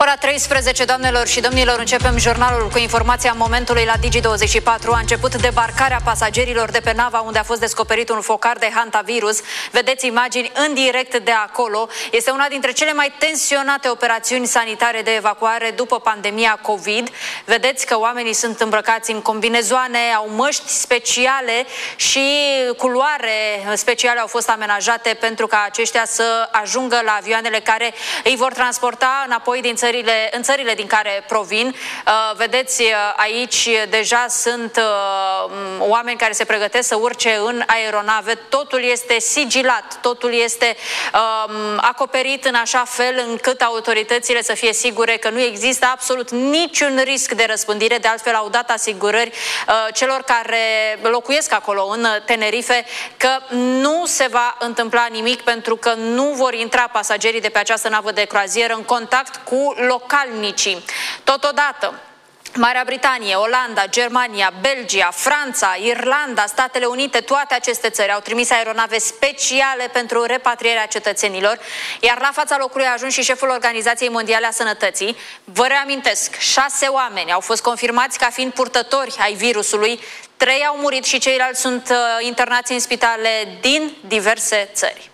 Ora 13, doamnelor și domnilor, începem jurnalul cu informația momentului la Digi24. A început debarcarea pasagerilor de pe nava unde a fost descoperit un focar de hantavirus. Vedeți imagini în direct de acolo. Este una dintre cele mai tensionate operațiuni sanitare de evacuare după pandemia COVID. Vedeți că oamenii sunt îmbrăcați în combinezoane, au măști speciale și culoare speciale au fost amenajate pentru ca aceștia să ajungă la avioanele care îi vor transporta înapoi în țările din care provin. Vedeți aici deja sunt oameni care se pregătesc să urce în aeronave. Totul este sigilat, totul este acoperit în așa fel încât autoritățile să fie sigure că nu există absolut niciun risc de răspândire. De altfel au dat asigurări celor care locuiesc acolo în Tenerife că nu se va întâmpla nimic pentru că nu vor intra pasagerii de pe această navă de croazieră în contact cu localnicii. Totodată, Marea Britanie, Olanda, Germania, Belgia, Franța, Irlanda, Statele Unite, toate aceste țări au trimis aeronave speciale pentru repatrierea cetățenilor, iar la fața locului a ajuns și șeful Organizației Mondiale a Sănătății. Vă reamintesc, 6 oameni au fost confirmați ca fiind purtători ai virusului, 3 au murit și ceilalți sunt internați în spitale din diverse țări.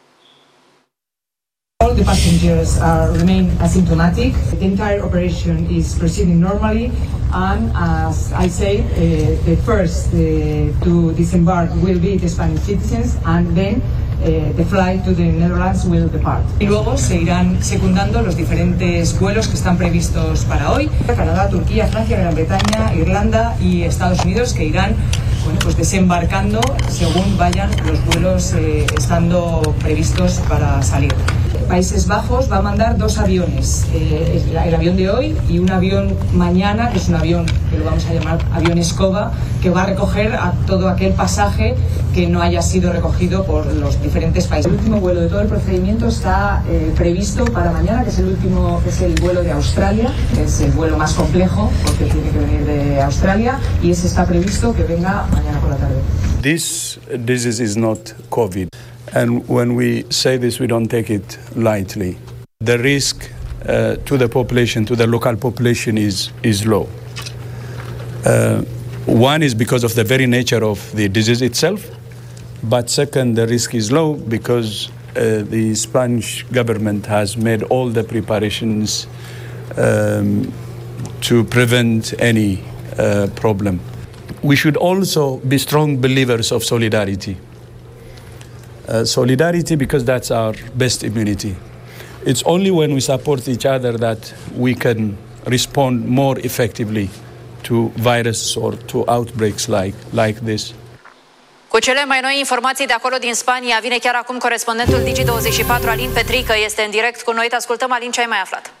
All the passengers remain asymptomatic. The entire operation is proceeding normally, and as I say, the first to disembark will be the Spanish citizens, and then the flight to the Netherlands will depart. Y luego se irán secundando los diferentes vuelos que están previstos para hoy. Canadá, Turquía, Francia, Gran Bretaña, Irlanda y Estados Unidos, que irán pues desembarcando según vayan los vuelos estando previstos para salir. Países Bajos va a mandar 2 aviones, el avión de hoy y un avión mañana, que es un avión que lo vamos a llamar avión escoba, que va a recoger a todo aquel pasaje que no haya sido recogido por los diferentes países. El último vuelo de todo el procedimiento está previsto para mañana, que es el último, que es el vuelo de Australia, que es el vuelo más complejo porque tiene que venir de Australia, y ese está previsto que venga mañana por la tarde. This disease is not COVID. And when we say this, we don't take it lightly. The risk to the population, to the local population, is low. One is because of the very nature of the disease itself, but second, the risk is low because the Spanish government has made all the preparations to prevent any problem. We should also be strong believers of solidarity. Solidarity, because that's our best immunity. It's only when we support each other that we can respond more effectively to virus or to outbreaks like this. Cu cele mai noi informații de acolo din Spania vine chiar acum corespondentul Digi24, Alin Petrică, este în direct cu noi. Te ascultăm, Alin, ce ai mai aflat?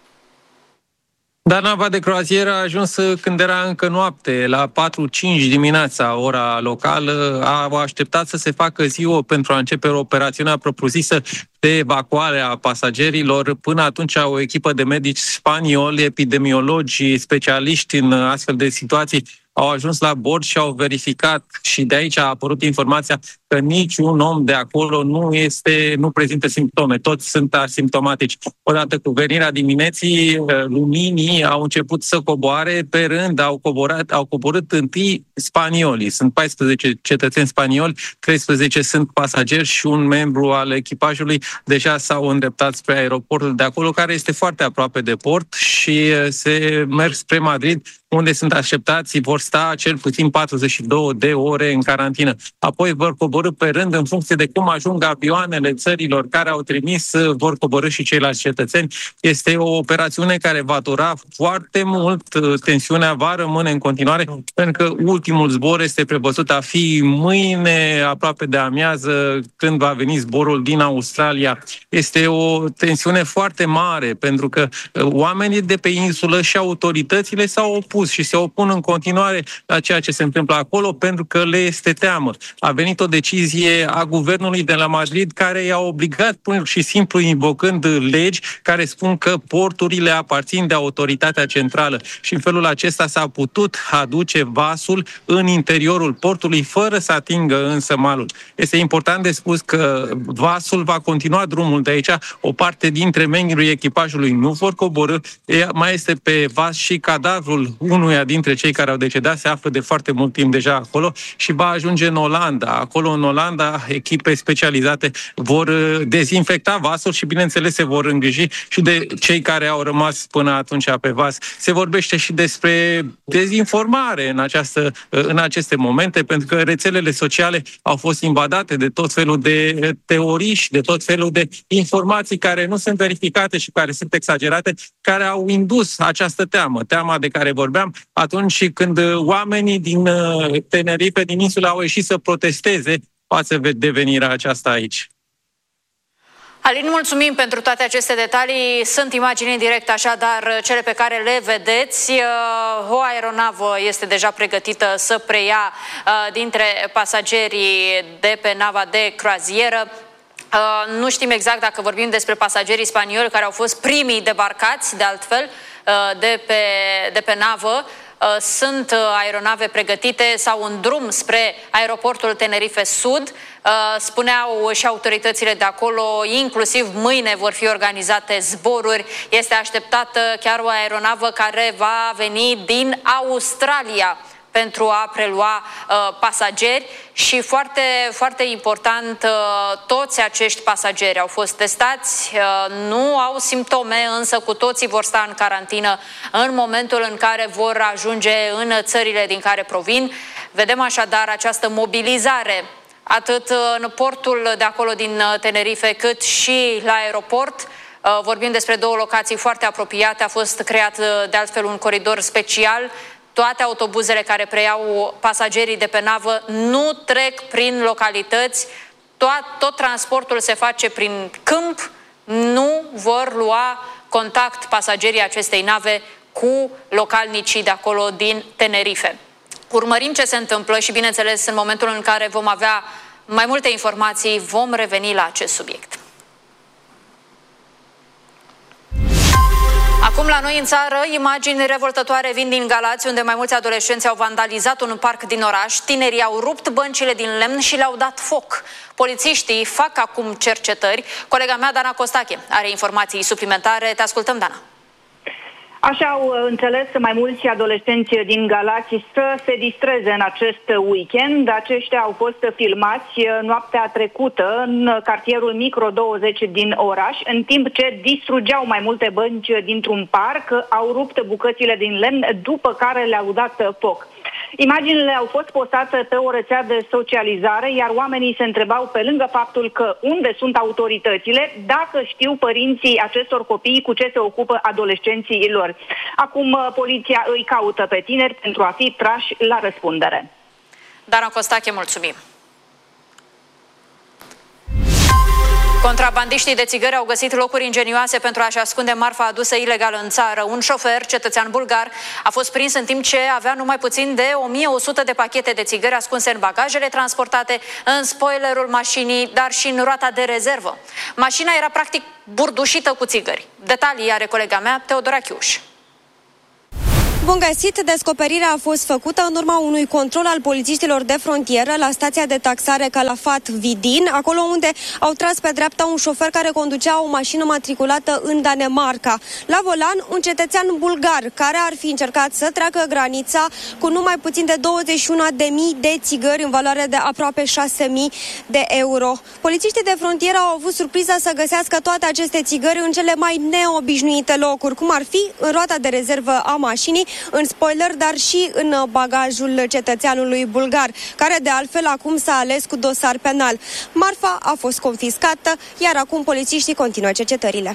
Dar nava de croazieră a ajuns când era încă noapte, la 4-5 dimineața, ora locală. Au așteptat să se facă ziua pentru a începe operațiunea propriu-zisă de evacuare a pasagerilor. Până atunci o echipă de medici spanioli, epidemiologi, specialiști în astfel de situații au ajuns la bord și au verificat, și de aici a apărut informația că niciun om de acolo nu prezintă simptome, toți sunt asimptomatici. Odată cu venirea dimineții, luminii au început să coboare pe rând, au coborât întâi spaniolii. Sunt 14 cetățeni spanioli, 13 sunt pasageri și un membru al echipajului. Deja s-au îndreptat spre aeroportul de acolo, care este foarte aproape de port, și se merg spre Madrid, unde sunt așteptați, vor sta cel puțin 42 de ore în carantină. Apoi vor coborî pe rând, în funcție de cum ajung avioanele țărilor care au trimis, vor coborî și ceilalți cetățeni. Este o operațiune care va dura foarte mult, tensiunea va rămâne în continuare, pentru că ultimul zbor este prevăzut a fi mâine, aproape de amiază, când va veni zborul din Australia. Este o tensiune foarte mare, pentru că oamenii de pe insulă și autoritățile s-au opus opus și se opun în continuare la ceea ce se întâmplă acolo pentru că le este teamă. A venit o decizie a guvernului de la Madrid care i-a obligat pur și simplu invocând legi care spun că porturile aparțin de autoritatea centrală și în felul acesta s-a putut aduce vasul în interiorul portului fără să atingă însă malul. Este important de spus că vasul va continua drumul de aici. O parte dintre membrii echipajului nu vor coborî. Mai este pe vas și cadavrul unuia dintre cei care au decedat, se află de foarte mult timp deja acolo și va ajunge în Olanda. Acolo, în Olanda, echipe specializate vor dezinfecta vasul și, bineînțeles, se vor îngriji și de cei care au rămas până atunci pe vas. Se vorbește și despre dezinformare în aceste momente, pentru că rețelele sociale au fost invadate de tot felul de teorii și de tot felul de informații care nu sunt verificate și care sunt exagerate, care au indus această teama de care vorbeam atunci când oamenii din Tenerife, din insulă, au ieșit să protesteze față de devenirea aceasta aici. Alin, mulțumim pentru toate aceste detalii. Sunt imagini în direct, așadar, cele pe care le vedeți. O aeronavă este deja pregătită să preia dintre pasagerii de pe nava de croazieră. Nu știm exact dacă vorbim despre pasagerii spanioli care au fost primii debarcați, de altfel, de pe navă. Sunt aeronave pregătite sau în drum spre aeroportul Tenerife Sud. Spuneau și autoritățile de acolo, inclusiv mâine vor fi organizate zboruri. Este așteptată chiar o aeronavă care va veni din Australia pentru a prelua pasageri și foarte, foarte important, toți acești pasageri au fost testați, nu au simptome, însă cu toții vor sta în carantină în momentul în care vor ajunge în țările din care provin. Vedem așadar această mobilizare atât în portul de acolo din Tenerife cât și la aeroport. Vorbim despre două locații foarte apropiate, a fost creat de altfel un coridor special. Toate autobuzele care preiau pasagerii de pe navă nu trec prin localități, tot transportul se face prin câmp, nu vor lua contact pasagerii acestei nave cu localnicii de acolo din Tenerife. Urmărim ce se întâmplă și, bineînțeles, în momentul în care vom avea mai multe informații, vom reveni la acest subiect. Acum la noi în țară, imagini revoltătoare vin din Galați, unde mai mulți adolescenți au vandalizat un parc din oraș. Tinerii au rupt băncile din lemn și le-au dat foc. Polițiștii fac acum cercetări. Colega mea, Dana Costache, are informații suplimentare. Te ascultăm, Dana. Așa au înțeles mai mulți adolescenți din Galați să se distreze în acest weekend. Aceștia au fost filmați noaptea trecută în cartierul Micro 20 din oraș, în timp ce distrugeau mai multe bănci dintr-un parc, au rupt bucățile din lemn, după care le-au dat foc. Imaginile au fost postate pe o rețea de socializare, iar oamenii se întrebau, pe lângă faptul că unde sunt autoritățile, dacă știu părinții acestor copii cu ce se ocupă adolescenții lor. Acum poliția îi caută pe tineri pentru a fi trași la răspundere. Dana Costache, mulțumim! Contrabandiștii de țigări au găsit locuri ingenioase pentru a-și ascunde marfa adusă ilegal în țară. Un șofer, cetățean bulgar, a fost prins în timp ce avea numai puțin de 1100 de pachete de țigări ascunse în bagajele transportate, în spoilerul mașinii, dar și în roata de rezervă. Mașina era practic burdușită cu țigări. Detalii are colega mea, Teodora Chiuș. Bun găsit! Descoperirea a fost făcută în urma unui control al polițiștilor de frontieră la stația de taxare Calafat Vidin, acolo unde au tras pe dreapta un șofer care conducea o mașină matriculată în Danemarca. La volan, un cetățean bulgar care ar fi încercat să treacă granița cu numai puțin de 21.000 de țigări în valoare de aproape 6.000 de euro. Polițiștii de frontieră au avut surpriza să găsească toate aceste țigări în cele mai neobișnuite locuri, cum ar fi în roata de rezervă a mașinii, în spoiler, dar și în bagajul cetățeanului bulgar, care de altfel acum s-a ales cu dosar penal. Marfa a fost confiscată, iar acum polițiștii continuă cercetările.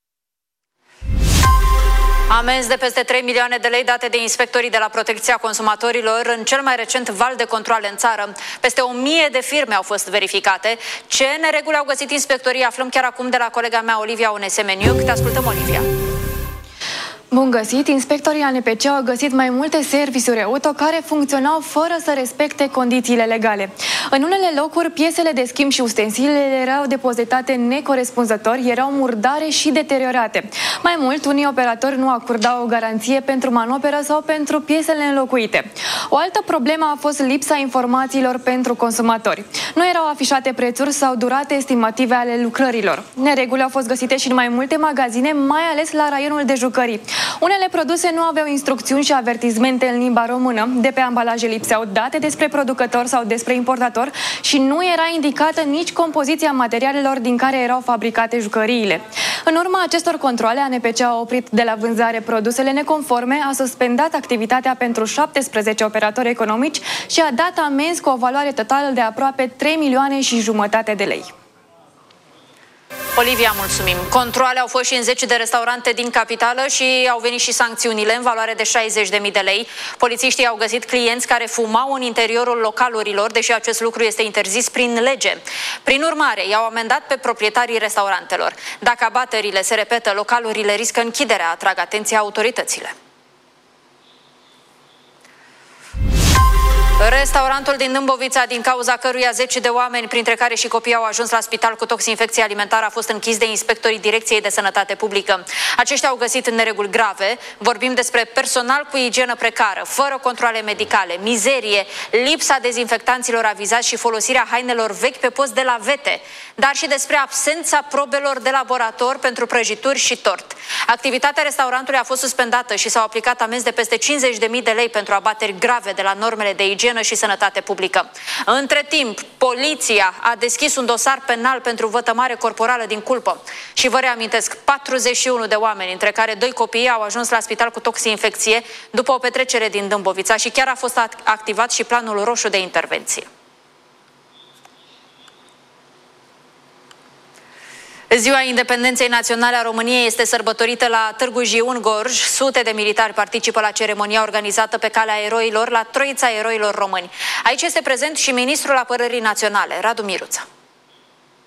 Amenzi de peste 3 milioane de lei date de inspectorii de la Protecția Consumatorilor în cel mai recent val de controale în țară. Peste 1000 de firme au fost verificate. Ce nereguli au găsit inspectorii aflăm chiar acum de la colega mea Olivia Onesemeniuc. Te ascultăm, Olivia. Bun găsit! Inspectorii ANPC au găsit mai multe servisuri auto care funcționau fără să respecte condițiile legale. În unele locuri, piesele de schimb și ustensilele erau depozitate necorespunzător, erau murdare și deteriorate. Mai mult, unii operatori nu acordau o garanție pentru manoperă sau pentru piesele înlocuite. O altă problemă a fost lipsa informațiilor pentru consumatori. Nu erau afișate prețuri sau durate estimative ale lucrărilor. Nereguli au fost găsite și în mai multe magazine, mai ales la raionul de jucării. Unele produse nu aveau instrucțiuni și avertizmente în limba română, de pe ambalaje lipseau date despre producător sau despre importator și nu era indicată nici compoziția materialelor din care erau fabricate jucăriile. În urma acestor controale, ANPC a oprit de la vânzare produsele neconforme, a suspendat activitatea pentru 17 operatori economici și a dat amenzi cu o valoare totală de aproape 3,5 milioane de lei. Olivia, mulțumim. Controale au fost și în 10 de restaurante din capitală și au venit și sancțiunile în valoare de 60.000 de lei. Polițiștii au găsit clienți care fumau în interiorul localurilor, deși acest lucru este interzis prin lege. Prin urmare, i-au amendat pe proprietarii restaurantelor. Dacă abaterile se repetă, localurile riscă închiderea, atrag atenția autoritățile. Restaurantul din Dâmbovița, din cauza căruia 10 de oameni, printre care și copii, au ajuns la spital cu toxinfecție alimentară, a fost închis de inspectorii Direcției de Sănătate Publică. Aceștia au găsit nereguli grave. Vorbim despre personal cu igienă precară, fără controale medicale, mizerie, lipsa dezinfectanților avizați și folosirea hainelor vechi pe post de la vete, dar și despre absența probelor de laborator pentru prăjituri și tort. Activitatea restaurantului a fost suspendată și s-au aplicat amenzi de peste 50.000 de lei pentru abateri grave de la normele de igienă și sănătate publică. Între timp, poliția a deschis un dosar penal pentru vătămare corporală din culpă. Și vă reamintesc, 41 de oameni, între care 2 copii, au ajuns la spital cu toxinfecție după o petrecere din Dâmbovița și chiar a fost activat și planul roșu de intervenție. Ziua Independenței Naționale a României este sărbătorită la Târgu Jiu, în Gorj. Sute de militari participă la ceremonia organizată pe Calea Eroilor la Troița Eroilor Români. Aici este prezent și ministrul Apărării Naționale, Radu Miruța.